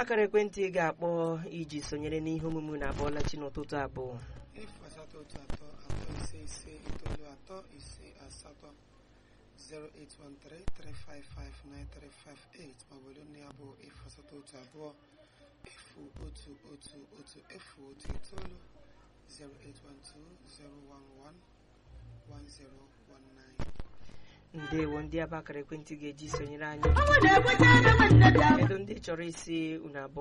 akara ekwentị ga-akpọ iji sonyere n'ihe omume na abụọlachi n'ụtụtụ abụọ 08133559358 ma ọ bụrụ na ya bụ 08120111019. ndewo ndị aba akara ekwentị ga-eji sonyere anyị kedu ndị chọrọ isi unu abụọ